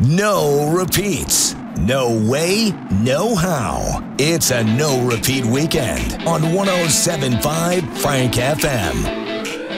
No repeats. No way, no how. It's a no repeat weekend on 107.5 Frank FM.